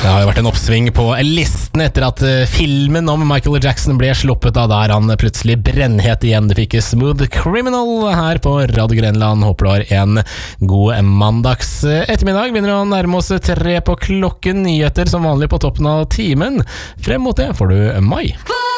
Det har jo vært en oppsving på listen etter at filmen om Michael Jackson ble sluppet av der han plutselig brennhet igjen. Det fikk Smooth Criminal her på Radio Grenland. Håper du har en god mandags ettermiddag. Begynner å nærme oss 3 på klokken. Nyheter som vanlig på toppen av timen. Frem mot det får du Mai.